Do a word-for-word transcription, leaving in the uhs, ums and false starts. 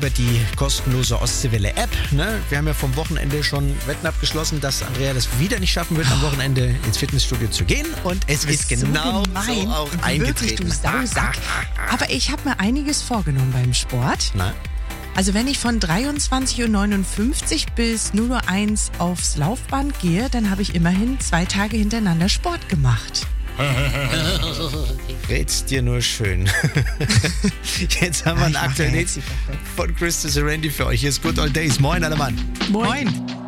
über die kostenlose Ostseewelle-App. Ne? Wir haben ja vom Wochenende schon Wetten abgeschlossen, dass Andrea das wieder nicht schaffen wird, am Wochenende ins Fitnessstudio zu gehen. Und es ist genau so, so auch eingetreten. Wirklich, du Sausack. Aber ich habe mir einiges vorgenommen beim Sport. Na? Also wenn ich von dreiundzwanzig Uhr neunundfünfzig bis null Uhr eins aufs Laufband gehe, dann habe ich immerhin zwei Tage hintereinander Sport gemacht. Red's dir nur schön. Jetzt haben wir einen aktuellen Hit von Chris to Serenity für euch. Hier ist Good Old Days. Moin, alle Mann. Moin.